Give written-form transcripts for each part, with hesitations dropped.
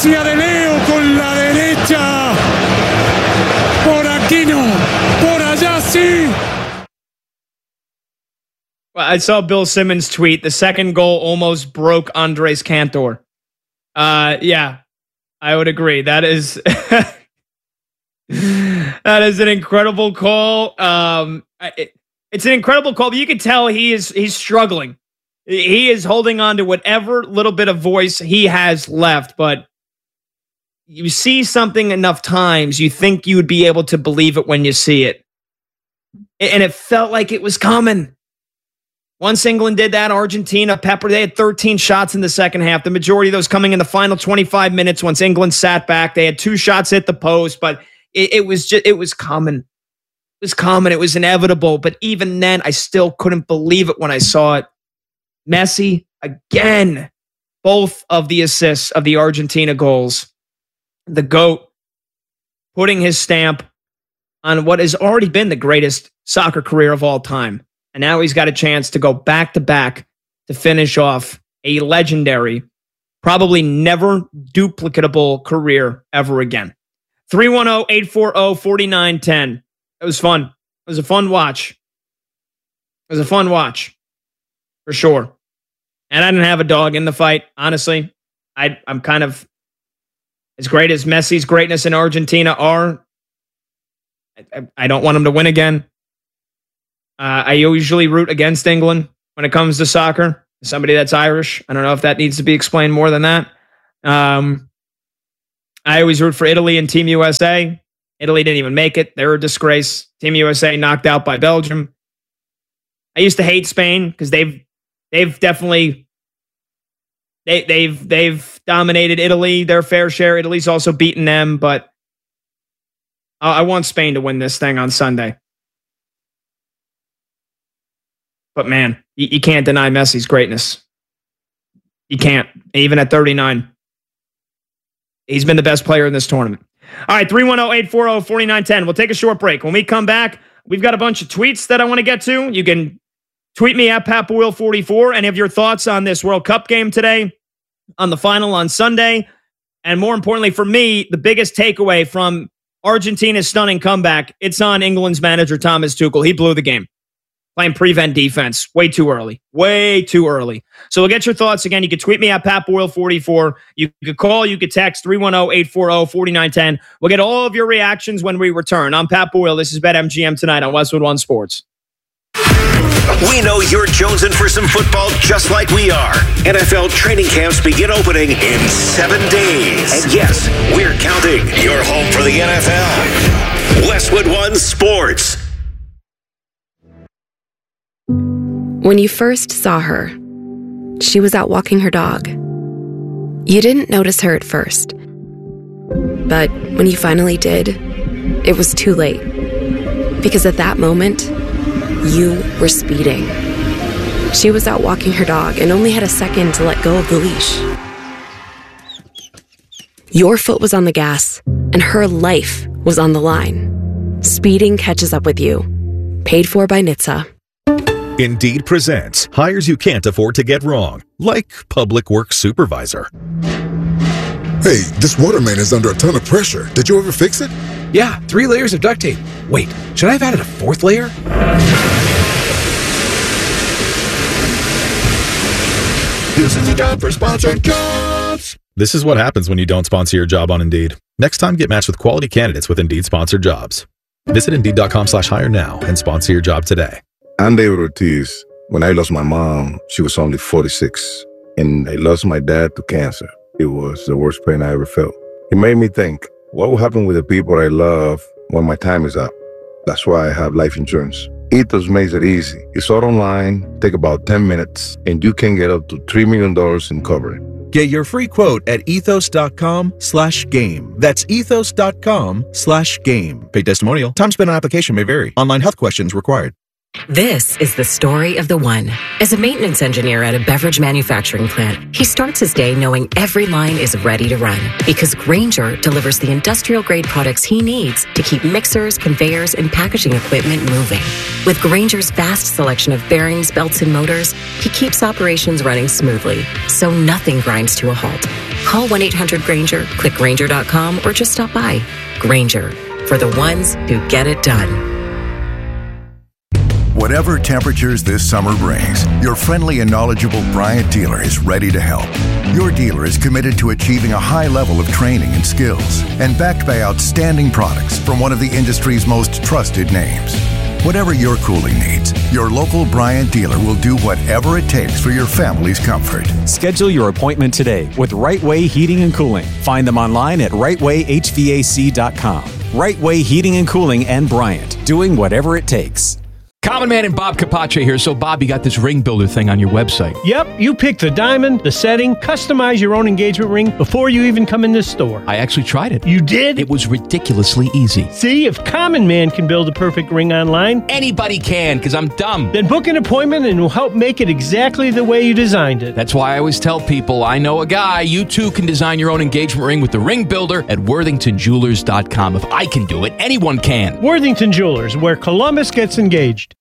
Gracia de Leo con la derecha. Por aquí no, por allá sí. Well, I saw Bill Simmons tweet, the second goal almost broke Andres Cantor. Yeah, I would agree. That is that is an incredible call. It's an incredible call, but you can tell he's struggling. He is holding on to whatever little bit of voice he has left, but you see something enough times, you think you would be able to believe it when you see it. And it felt like it was coming. Once England did that, Argentina, they had 13 shots in the second half. The majority of those coming in the final 25 minutes once England sat back. They had 2 shots hit the post, but it was coming. It was coming. It was inevitable. But even then, I still couldn't believe it when I saw it. Messi, again, both of the assists of the Argentina goals. The GOAT putting his stamp on what has already been the greatest soccer career of all time. And now he's got a chance to go back-to-back to finish off a legendary, probably never duplicatable career ever again. 310-840-4910. It was fun. It was a fun watch. It was a fun watch. For sure. And I didn't have a dog in the fight, honestly. I'm kind of, as great as Messi's greatness in Argentina are, I don't want him to win again. I usually root against England when it comes to soccer. Somebody that's Irish. I don't know if that needs to be explained more than that. I always root for Italy and Team USA. Italy didn't even make it. They're a disgrace. Team USA knocked out by Belgium. I used to hate Spain because they've definitely they've dominated Italy their fair share. Italy's also beaten them, but I want Spain to win this thing on Sunday. But man, you can't deny Messi's greatness. You can't, even at 39. He's been the best player in this tournament. All right, 310-840-4910. We'll take a short break. When we come back, we've got a bunch of tweets that I want to get to. You can tweet me at PatBoyle44 and have your thoughts on this World Cup game today, on the final on Sunday, and more importantly for me, the biggest takeaway from Argentina's stunning comeback, it's on England's manager, Thomas Tuchel. He blew the game. Playing prevent defense way too early. Way too early. So we'll get your thoughts. Again, you can tweet me at PatBoyle44. You could call, you could text 310-840-4910. We'll get all of your reactions when we return. I'm Pat Boyle. This is BetMGM tonight on Westwood One Sports. We know you're jonesing for some football just like we are. NFL training camps begin opening in 7 days. And yes, we're counting. Your home for the NFL. Westwood One Sports. When you first saw her, she was out walking her dog. You didn't notice her at first. But when you finally did, it was too late. Because at that moment, you were speeding. She was out walking her dog and only had a second to let go of the leash. Your foot was on the gas, and her life was on the line. Speeding catches up with you. Paid for by NHTSA. Indeed presents hires you can't afford to get wrong, like public works supervisor. Hey, this water main is under a ton of pressure. Did you ever fix it? Yeah, 3 layers of duct tape. Wait, should I have added a 4th layer? This is a job for sponsored jobs. This is what happens when you don't sponsor your job on Indeed. Next time, get matched with quality candidates with Indeed sponsored jobs. Visit Indeed.com/hire now and sponsor your job today. I'm David Ortiz. When I lost my mom, she was only 46. And I lost my dad to cancer. It was the worst pain I ever felt. It made me think, what will happen with the people I love when my time is up? That's why I have life insurance. Ethos makes it easy. It's all online, take about 10 minutes, and you can get up to $3 million in coverage. Get your free quote at ethos.com/game. That's ethos.com/game. Paid testimonial. Time spent on application may vary. Online health questions required. This is the story of the one. As a maintenance engineer at a beverage manufacturing plant, he starts his day knowing every line is ready to run because Grainger delivers the industrial-grade products he needs to keep mixers, conveyors, and packaging equipment moving. With Grainger's vast selection of bearings, belts, and motors, he keeps operations running smoothly, so nothing grinds to a halt. Call 1-800-GRANGER, click Grainger.com, or just stop by. Grainger, for the ones who get it done. Whatever temperatures this summer brings, your friendly and knowledgeable Bryant dealer is ready to help. Your dealer is committed to achieving a high level of training and skills and backed by outstanding products from one of the industry's most trusted names. Whatever your cooling needs, your local Bryant dealer will do whatever it takes for your family's comfort. Schedule your appointment today with Right Way Heating and Cooling. Find them online at rightwayhvac.com. Right Way Heating and Cooling and Bryant, doing whatever it takes. Common Man and Bob Capace here. So, Bob, you got this ring builder thing on your website. Yep, you pick the diamond, the setting, customize your own engagement ring before you even come in the store. I actually tried it. You did? It was ridiculously easy. See, if Common Man can build a perfect ring online, anybody can, because I'm dumb. Then book an appointment and we'll help make it exactly the way you designed it. That's why I always tell people, I know a guy. You too can design your own engagement ring with the ring builder at worthingtonjewelers.com. If I can do it, anyone can. Worthington Jewelers, where Columbus gets engaged.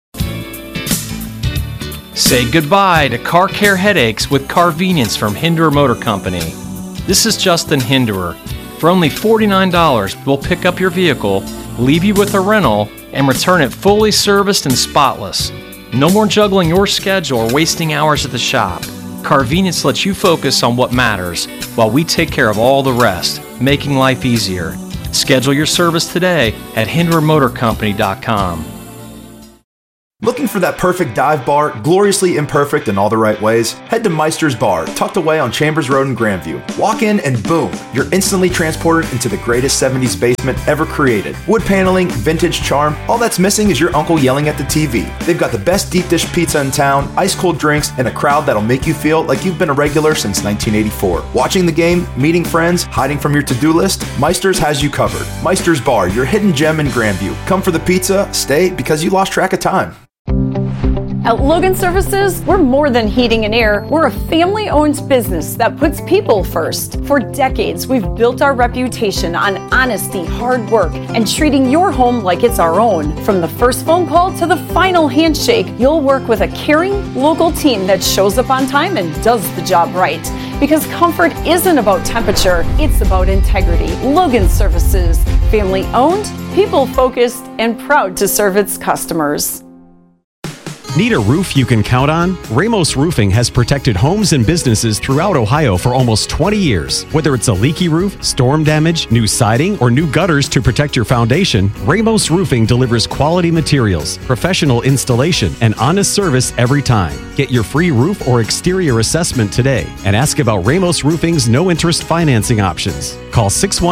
Say goodbye to car care headaches with Carvenience from Hinderer Motor Company. This is Justin Hinderer. For only $49, we'll pick up your vehicle, leave you with a rental, and return it fully serviced and spotless. No more juggling your schedule or wasting hours at the shop. Carvenience lets you focus on what matters while we take care of all the rest, making life easier. Schedule your service today at HindererMotorCompany.com. Looking for that perfect dive bar, gloriously imperfect in all the right ways? Head to Meister's Bar, tucked away on Chambers Road in Grandview. Walk in and boom, you're instantly transported into the greatest 70s basement ever created. Wood paneling, vintage charm, all that's missing is your uncle yelling at the TV. They've got the best deep dish pizza in town, ice cold drinks, and a crowd that'll make you feel like you've been a regular since 1984. Watching the game, meeting friends, hiding from your to-do list, Meister's has you covered. Meister's Bar, your hidden gem in Grandview. Come for the pizza, stay because you lost track of time. At Logan Services, we're more than heating and air. We're a family-owned business that puts people first. For decades, we've built our reputation on honesty, hard work, and treating your home like it's our own. From the first phone call to the final handshake, you'll work with a caring, local team that shows up on time and does the job right. Because comfort isn't about temperature, it's about integrity. Logan Services, family-owned, people-focused, and proud to serve its customers. Need a roof you can count on? Ramos Roofing has protected homes and businesses throughout Ohio for almost 20 years. Whether it's a leaky roof, storm damage, new siding, or new gutters to protect your foundation, Ramos Roofing delivers quality materials, professional installation, and honest service every time. Get your free roof or exterior assessment today and ask about Ramos Roofing's no-interest financing options. Call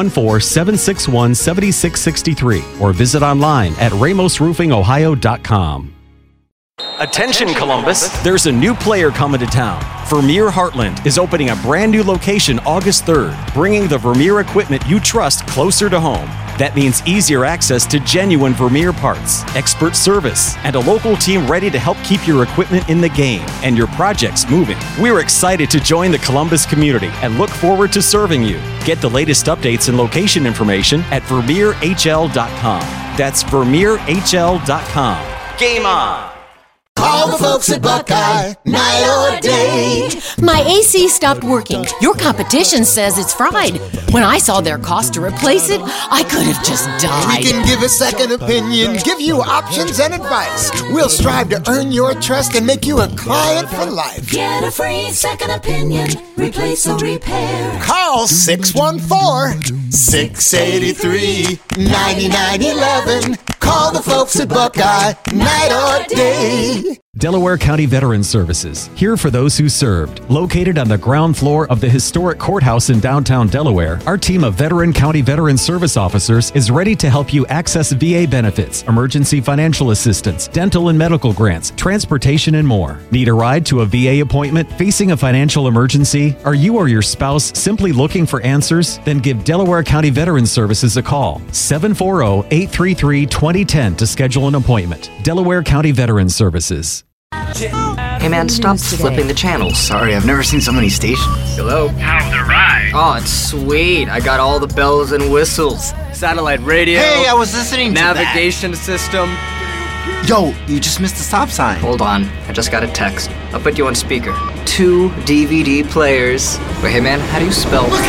614-761-7663 or visit online at ramosroofingohio.com. Attention, Columbus. There's a new player coming to town. Vermeer Heartland is opening a brand new location August 3rd, bringing the Vermeer equipment you trust closer to home. That means easier access to genuine Vermeer parts, expert service, and a local team ready to help keep your equipment in the game and your projects moving. We're excited to join the Columbus community and look forward to serving you. Get the latest updates and location information at VermeerHL.com. That's VermeerHL.com. Game on! Call the folks at Buckeye, night or day. My AC stopped working. Your competition says it's fried. When I saw their cost to replace it, I could have just died. We can give a second opinion, give you options and advice. We'll strive to earn your trust and make you a client for life. Get a free second opinion, replace or repair. Call 614-683-9911. Call the folks at Buckeye, night or day. Delaware County Veterans Services, here for those who served. Located on the ground floor of the historic courthouse in downtown Delaware, our team of veteran county veteran service officers is ready to help you access VA benefits, emergency financial assistance, dental and medical grants, transportation, and more. Need a ride to a VA appointment? Facing a financial emergency? Are you or your spouse simply looking for answers? Then give Delaware County Veterans Services a call. 740-833-2010 to schedule an appointment. Delaware County Veterans Services. Hey man, stop flipping the channels. Sorry, I've never seen so many stations. Hello? How's the ride? Oh, it's sweet. I got all the bells and whistles. Satellite radio. Hey, I was listening to navigation system. Yo, you just missed the stop sign. Hold on, I just got a text. I'll put you on speaker. 2 DVD players. Wait, hey man, how do you spell? Look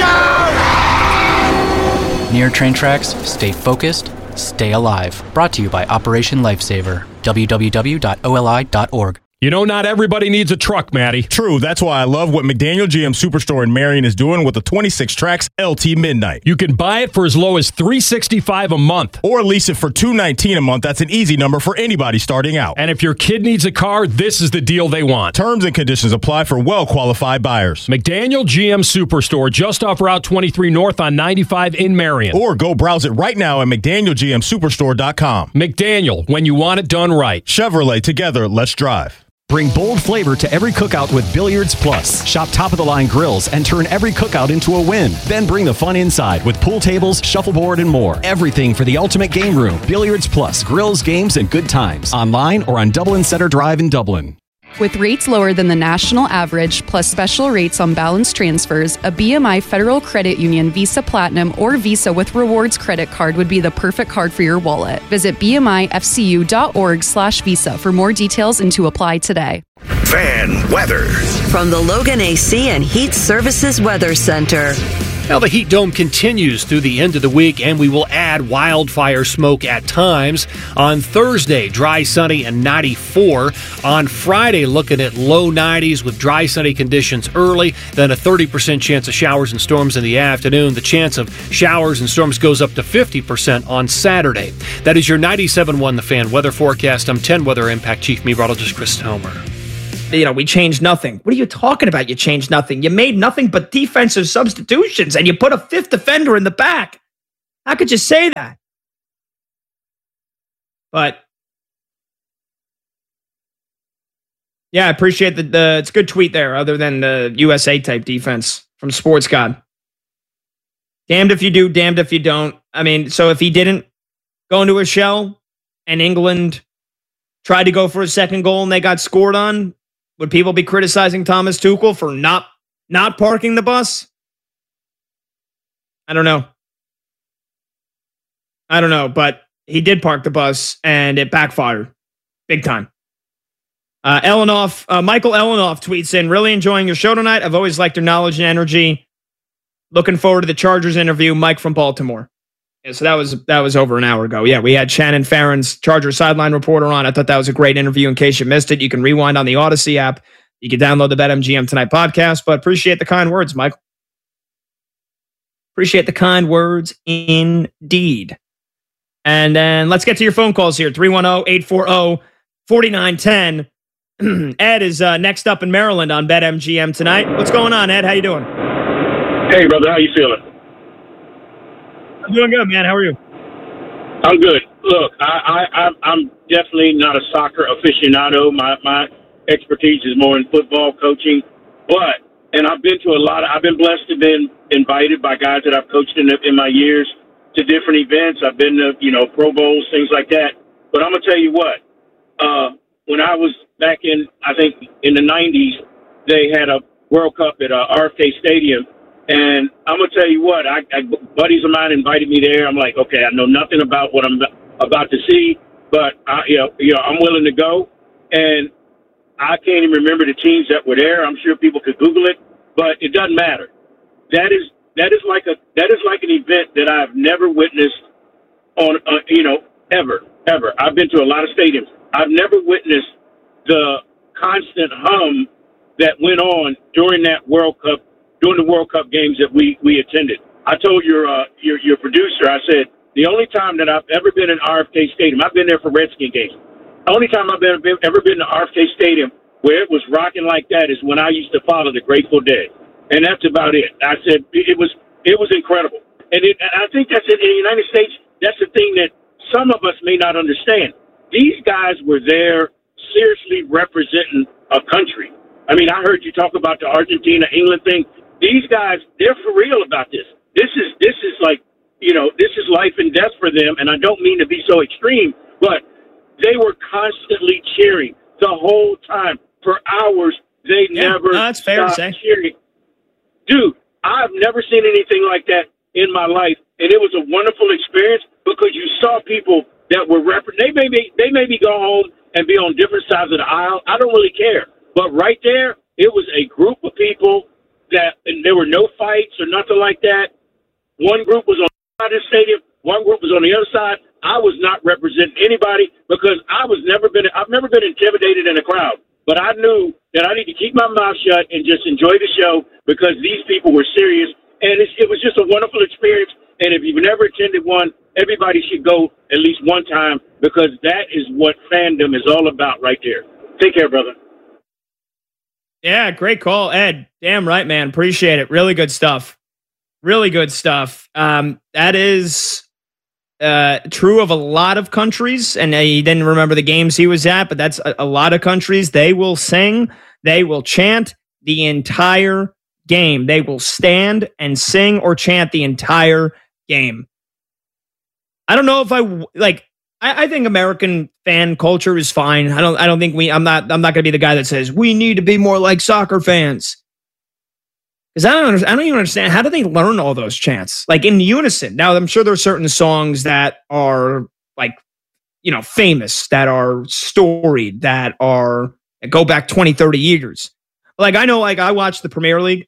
out! Near train tracks, stay focused, stay alive. Brought to you by Operation Lifesaver. www.oli.org. You know, not everybody needs a truck, Matty. True, that's why I love what McDaniel GM Superstore in Marion is doing with the 26 tracks LT Midnight. You can buy it for as low as $365 a month. Or lease it for $219 a month. That's an easy number for anybody starting out. And if your kid needs a car, this is the deal they want. Terms and conditions apply for well-qualified buyers. McDaniel GM Superstore, just off Route 23 North on 95 in Marion. Or go browse it right now at McDanielGMSuperstore.com. McDaniel, when you want it done right. Chevrolet, together, let's drive. Bring bold flavor to every cookout with Billiards Plus. Shop top-of-the-line grills and turn every cookout into a win. Then bring the fun inside with pool tables, shuffleboard, and more. Everything for the ultimate game room. Billiards Plus. Grills, games, and good times. Online or on Dublin Center Drive in Dublin. With rates lower than the national average, plus special rates on balance transfers, a BMI Federal Credit Union Visa Platinum or Visa with Rewards credit card would be the perfect card for your wallet. Visit bmifcu.org/visa for more details and to apply today. Fan weather. From the Logan AC and Heat Services Weather Center. Now, the heat dome continues through the end of the week, and we will add wildfire smoke at times. On Thursday, dry, sunny, and 94. On Friday, looking at low 90s with dry, sunny conditions early, then a 30% chance of showers and storms in the afternoon. The chance of showers and storms goes up to 50% on Saturday. That is your 97.1 The Fan weather forecast. I'm 10 Weather Impact Chief Meteorologist Chris Homer. You know, we changed nothing. What are you talking about? You changed nothing. You made nothing but defensive substitutions, and you put a fifth defender in the back. How could you say that? But yeah, I appreciate the it's a good tweet there, other than the USA type defense from Sports God. Damned if you do, damned if you don't. I mean, so if he didn't go into a shell and England tried to go for a second goal and they got scored on, would people be criticizing Thomas Tuchel for not parking the bus? I don't know, but he did park the bus and it backfired big time. Michael Elenoff tweets in, really enjoying your show tonight. I've always liked your knowledge and energy. Looking forward to the Chargers interview. Mike from Baltimore. Yeah, so that was over an hour ago. Yeah, we had Shannon Farron's Chargers sideline reporter on. I thought that was a great interview. In case you missed it, you can rewind on the Odyssey app. You can download the BetMGM Tonight podcast. But appreciate the kind words, Michael. Appreciate the kind words indeed. And then let's get to your phone calls here. 310-840-4910. Ed is next up in Maryland on BetMGM Tonight. What's going on, Ed? How you doing? Hey, brother. How you feeling? I'm doing good, man. How are you? I'm good. Look, I'm definitely not a soccer aficionado. My expertise is more in football coaching. And I've been to I've been blessed to have been invited by guys that I've coached in my years to different events. I've been to, Pro Bowls, things like that. But I'm going to tell you what, when I was back in the 90s, they had a World Cup at RFK Stadium. And I'm going to tell you what, buddies of mine invited me there. I'm like, okay, I know nothing about what I'm about to see, but I'm willing to go. And I can't even remember the teams that were there. I'm sure people could Google it, but it doesn't matter. That is like an event that I've never witnessed on, ever. I've been to a lot of stadiums. I've never witnessed the constant hum that went on during that World Cup. During the World Cup games that we attended. I told your producer, I said, the only time that I've ever been in RFK Stadium, I've been there for Redskin games. The only time I've ever been to RFK Stadium where it was rocking like that is when I used to follow the Grateful Dead. And that's about it. I said, it was incredible. And I think that's it. In the United States, that's the thing that some of us may not understand. These guys were there seriously representing a country. I mean, I heard you talk about the Argentina-England thing. These guys, they're for real about this. This is like, this is life and death for them. And I don't mean to be so extreme, but they were constantly cheering the whole time for hours. They never that's fair to say. Cheering. Dude, I've never seen anything like that in my life. And it was a wonderful experience because you saw people that were they maybe go home and be on different sides of the aisle. I don't really care. But right there, it was a group of people and there were no fights or nothing like that. One group was on the side of the stadium, one group was on the other side. I was not representing anybody because I've never been intimidated in a crowd. But I knew that I need to keep my mouth shut and just enjoy the show because these people were serious. And it was just a wonderful experience. And if you've never attended one, everybody should go at least one time because that is what fandom is all about right there. Take care, brother. Yeah, great call, Ed. Damn right, man. Appreciate it. Really good stuff. Really good stuff. That is true of a lot of countries, and he didn't remember the games he was at, but that's a lot of countries. They will sing, they will chant the entire game. They will stand and sing or chant the entire game. I don't know if I think American fan culture is fine. I don't think I'm not going to be the guy that says we need to be more like soccer fans. Because I don't even understand, how do they learn all those chants? Like in unison. Now, I'm sure there are certain songs that are famous, that are storied, that go back 20, 30 years. Like I know, I watch the Premier League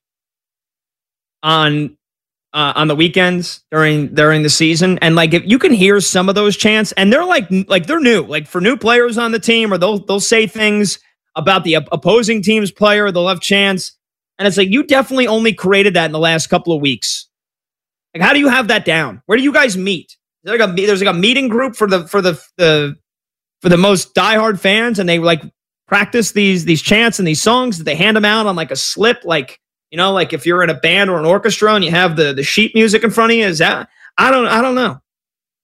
on the weekends during the season, and if you can hear some of those chants, and they're like they're new, like for new players on the team, or they'll say things about the opposing team's player, they'll have chants. And it's you definitely only created that in the last couple of weeks. How do you have that down? Where do you guys meet? There's a meeting group for the most diehard fans, and they practice these chants and these songs that they hand them out on a slip, if you're in a band or an orchestra and you have the sheet music in front of you. Is that I don't know.